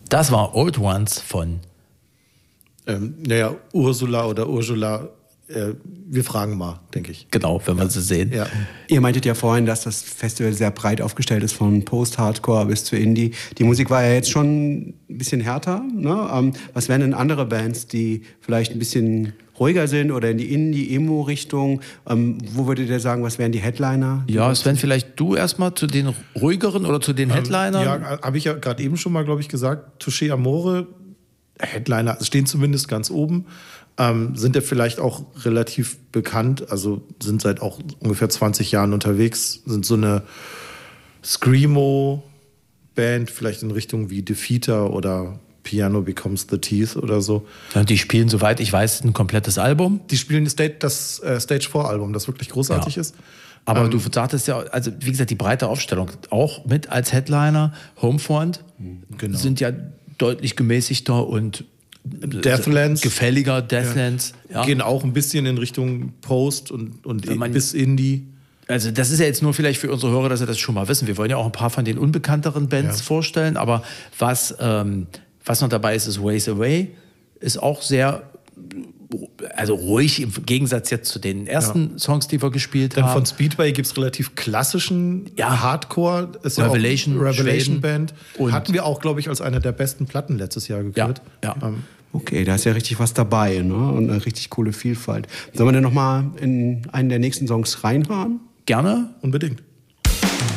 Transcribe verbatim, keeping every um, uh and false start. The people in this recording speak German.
Das war Old Ones von... Ähm, naja, Ursula oder Ursula, äh, wir fragen mal, denke ich. Genau, wenn wir ja. sie sehen. Ja. Ihr meintet ja vorhin, dass das Festival sehr breit aufgestellt ist, von Post-Hardcore bis zu Indie. Die Musik war ja jetzt schon ein bisschen härter. Ne? Ähm, was wären denn andere Bands, die vielleicht ein bisschen ruhiger sind oder in die Indie-Emo-Richtung? Ähm, wo würdet ihr sagen, was wären die Headliner? Ja, Sven, vielleicht du erstmal zu den ruhigeren oder zu den Headlinern? Ähm, ja, habe ich ja gerade eben schon mal, glaube ich, gesagt. Touché Amore, Headliner stehen zumindest ganz oben. Ähm, sind ja vielleicht auch relativ bekannt, also sind seit auch ungefähr zwanzig Jahren unterwegs, sind so eine Screamo-Band, vielleicht in Richtung wie Defeater oder Piano Becomes the Teeth oder so. Ja, die spielen, soweit ich weiß, ein komplettes Album. Die spielen das Stage, das äh, Stage vier Album, das wirklich großartig ja. ist. Aber ähm, du sagtest ja, also wie gesagt, die breite Aufstellung, auch mit als Headliner, Homefront, genau. sind ja deutlich gemäßigter und Deathlands. gefälliger, Deathlands. Ja. Ja. Gehen auch ein bisschen in Richtung Post und, und man, bis Indie. Also das ist ja jetzt nur vielleicht für unsere Hörer, dass sie das schon mal wissen. Wir wollen ja auch ein paar von den unbekannteren Bands ja. vorstellen, aber was, ähm, was noch dabei ist, ist Ways Away, ist auch sehr, also ruhig im Gegensatz jetzt zu den ersten ja. Songs, die wir gespielt Dann haben. Von Speedway gibt es relativ klassischen ja. Hardcore, ist Revelation, ja auch Revelation Band. Und hatten wir auch, glaube ich, als eine der besten Platten letztes Jahr gehört. Ja. Ja. Ähm, Okay, da ist ja richtig was dabei, ne? Und eine richtig coole Vielfalt. Sollen wir denn noch mal in einen der nächsten Songs reinhören? Gerne. Unbedingt.